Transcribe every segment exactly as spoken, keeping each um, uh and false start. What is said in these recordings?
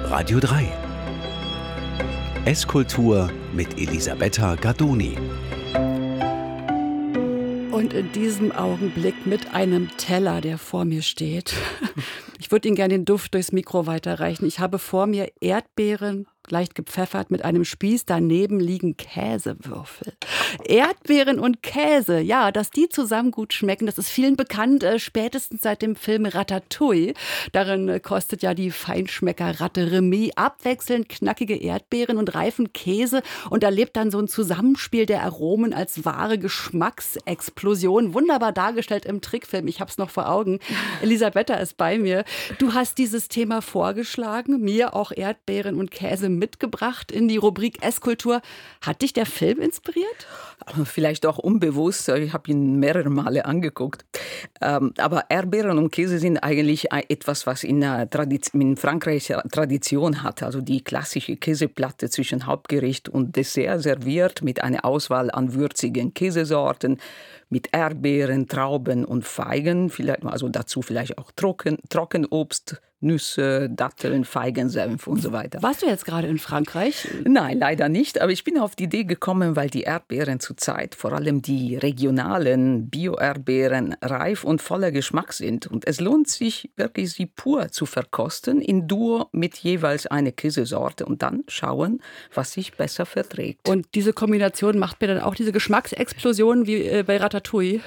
Radio drei. Esskultur mit Elisabetta Gardoni. Und in diesem Augenblick mit einem Teller, der vor mir steht. Ich würde Ihnen gerne den Duft durchs Mikro weiterreichen. Ich habe vor mir Erdbeeren, leicht gepfeffert, mit einem Spieß. Daneben liegen Käsewürfel. Erdbeeren und Käse, ja, dass die zusammen gut schmecken, das ist vielen bekannt, äh, spätestens seit dem Film Ratatouille. Darin äh, kostet ja die Feinschmecker-Ratte Remy abwechselnd knackige Erdbeeren und reifen Käse und erlebt dann so ein Zusammenspiel der Aromen als wahre Geschmacksexplosion. Wunderbar dargestellt im Trickfilm, ich habe es noch vor Augen. Elisabetta ist bei mir. Du hast dieses Thema vorgeschlagen, mir auch Erdbeeren und Käse mitgebracht in die Rubrik Esskultur. Hat dich der Film inspiriert? Vielleicht auch unbewusst. Ich habe ihn mehrere Male angeguckt. Aber Erdbeeren und Käse sind eigentlich etwas, was in, in Frankreich Tradition hat. Also die klassische Käseplatte zwischen Hauptgericht und Dessert serviert mit einer Auswahl an würzigen Käsesorten, mit Erdbeeren, Trauben und Feigen. Vielleicht, also dazu vielleicht auch Trocken, Trockenobst, Nüsse, Datteln, Feigensenf und so weiter. Warst du jetzt gerade in Frankreich? Nein, leider nicht. Aber ich bin auf die Idee gekommen, weil die Erdbeeren zurzeit, vor allem die regionalen Bio-Erdbeeren, reif und voller Geschmack sind. Und es lohnt sich wirklich, sie pur zu verkosten, in Duo mit jeweils einer Käsesorte und dann schauen, was sich besser verträgt. Und diese Kombination macht mir dann auch diese Geschmacksexplosion wie bei Ratatouille?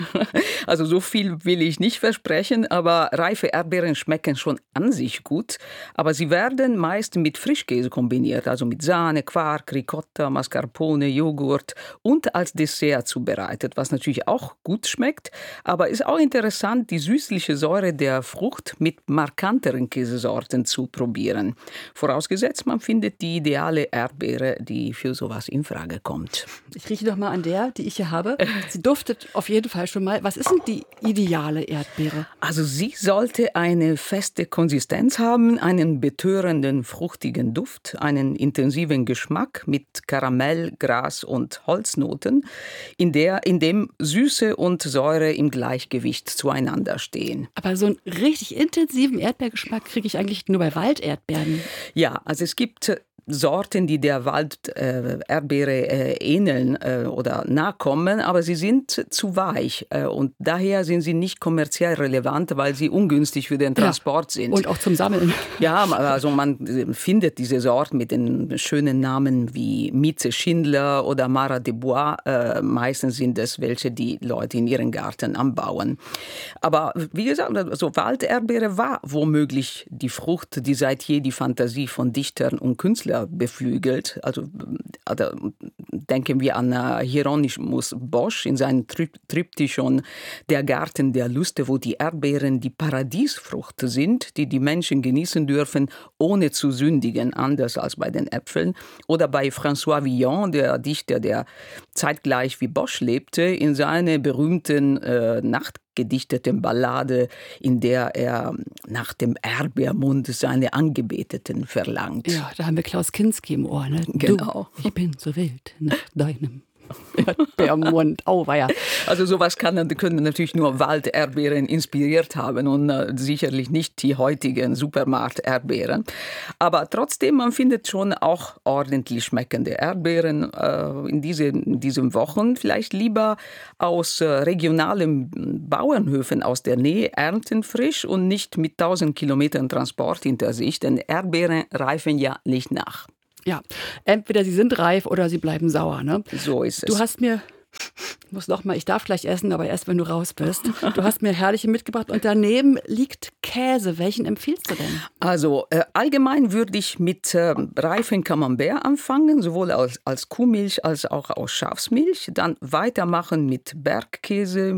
Also so viel will ich nicht versprechen, aber reife Erdbeeren schmecken schon an sich gut, aber sie werden meist mit Frischkäse kombiniert, also mit Sahne, Quark, Ricotta, Mascarpone, Joghurt und als Dessert zubereitet, was natürlich auch gut schmeckt, aber ist auch interessant, die süßliche Säure der Frucht mit markanteren Käsesorten zu probieren. Vorausgesetzt, man findet die ideale Erdbeere, die für sowas in Frage kommt. Ich rieche doch mal an der, die ich hier habe. Sie duftet auf jeden Fall schon mal. Was ist denn die ideale Erdbeere? Also sie sollte eine feste Konsistenz haben, einen betörenden, fruchtigen Duft, einen intensiven Geschmack mit Karamell, Gras und Holznoten, in, der, in dem Süße und Säure im Gleichgewicht zueinander stehen. Aber so einen richtig intensiven Erdbeergeschmack kriege ich eigentlich nur bei Walderdbeeren. Ja, also es gibt Sorten, die der Walderdbeere äh, äh, ähneln äh, oder nachkommen, aber sie sind zu weich äh, und daher sind sie nicht kommerziell relevant, weil sie ungünstig für den Transport ja, sind. Und auch zum Sammeln. Ja, also man findet diese Sorten mit den schönen Namen wie Mieze Schindler oder Mara de Bois. Äh, meistens sind es welche, die Leute in ihren Garten anbauen. Aber wie gesagt, also Walderdbeere war womöglich die Frucht, die seit je die Fantasie von Dichtern und Künstlern beflügelt. Also, also denken wir an Hieronymus Bosch in seinem Triptychon Der Garten der Lüste, wo die Erdbeeren die Paradiesfrucht sind, die die Menschen genießen dürfen, ohne zu sündigen, anders als bei den Äpfeln. Oder bei François Villon, der Dichter, der zeitgleich wie Bosch lebte, in seiner berühmten äh, Nacht gedichteten Ballade, in der er nach dem Erdbeermund seine Angebeteten verlangt. Ja, da haben wir Klaus Kinski im Ohr. Ne? Genau. Du, ich bin so wild nach deinem Erdbeermund. Auweia. Also sowas kann, können natürlich nur Walderdbeeren inspiriert haben und äh, sicherlich nicht die heutigen Supermarkt-Erdbeeren. Aber trotzdem, man findet schon auch ordentlich schmeckende Erdbeeren äh, in, diese, in diesen Wochen. Vielleicht lieber aus äh, regionalen Bauernhöfen aus der Nähe, ernten frisch und nicht mit tausend Kilometern Transport hinter sich, denn Erdbeeren reifen ja nicht nach. Ja, entweder sie sind reif oder sie bleiben sauer. Ne? So ist es. Du hast mir, ich muss noch mal, ich darf gleich essen, aber erst, wenn du raus bist. Du hast mir herrliche mitgebracht und daneben liegt Käse. Welchen empfiehlst du denn? Also äh, allgemein würde ich mit äh, reifen Camembert anfangen, sowohl als, als Kuhmilch als auch aus Schafsmilch. Dann weitermachen mit Bergkäse,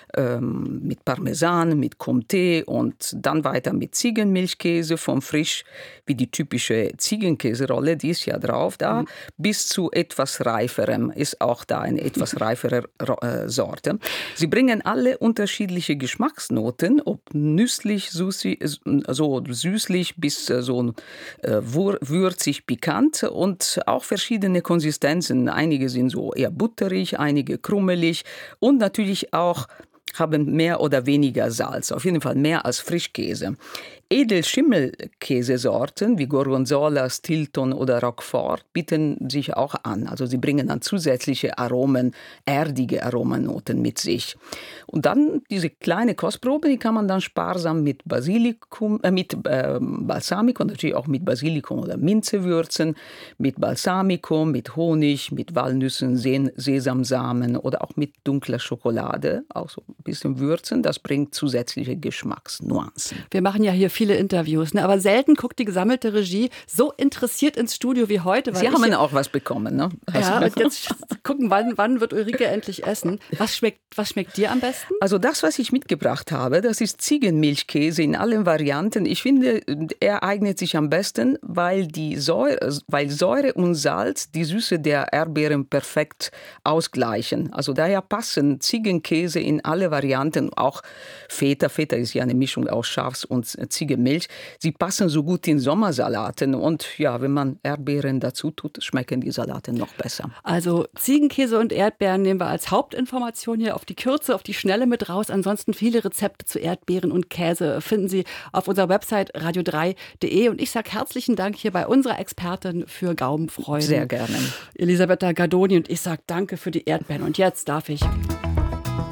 ähm, mit Parmesan, mit Comté und dann weiter mit Ziegenmilchkäse von frisch, wie die typische Ziegenkäserolle, die ist ja drauf da, mhm. bis zu etwas reiferem, ist auch da eine etwas reifere äh, Sorte. Sie bringen alle unterschiedliche Geschmacksnoten, ob nüsslich, süßig, so süßlich bis so äh, würzig, pikant und auch verschiedene Konsistenzen. Einige sind so eher butterig, einige krummelig und natürlich auch haben mehr oder weniger Salz, auf jeden Fall mehr als Frischkäse. Edelschimmelkäsesorten wie Gorgonzola, Stilton oder Roquefort bieten sich auch an. Also sie bringen dann zusätzliche Aromen, erdige Aromanoten mit sich. Und dann diese kleine Kostprobe, die kann man dann sparsam mit Basilikum, äh, mit äh, Balsamico, natürlich auch mit Basilikum oder Minze würzen, mit Balsamico, mit Honig, mit Walnüssen, Sesamsamen oder auch mit dunkler Schokolade, auch so ein bisschen würzen. Das bringt zusätzliche Geschmacksnuancen. Wir machen ja hier viele Interviews, ne? Aber selten guckt die gesammelte Regie so interessiert ins Studio wie heute. Weil Sie ich haben ja auch was bekommen, ne? Ja, und jetzt gucken, wann, wann wird Ulrike endlich essen. Was schmeckt, was schmeckt dir am besten? Also das, was ich mitgebracht habe, das ist Ziegenmilchkäse in allen Varianten. Ich finde, er eignet sich am besten, weil, die Säure, weil Säure und Salz die Süße der Erdbeeren perfekt ausgleichen. Also daher passen Ziegenkäse in alle Varianten, auch Feta. Feta ist ja eine Mischung aus Schafs- und Ziegenmilch. Sie passen so gut in Sommersalaten und ja, wenn man Erdbeeren dazu tut, schmecken die Salate noch besser. Also Ziegenkäse und Erdbeeren nehmen wir als Hauptinformation hier auf die Kürze, auf die Schnelle mit raus. Ansonsten viele Rezepte zu Erdbeeren und Käse finden Sie auf unserer Website radio drei punkt de. Und ich sage herzlichen Dank hier bei unserer Expertin für Gaumenfreude. Sehr gerne. Elisabetta Gardoni, und ich sage danke für die Erdbeeren. Und jetzt darf ich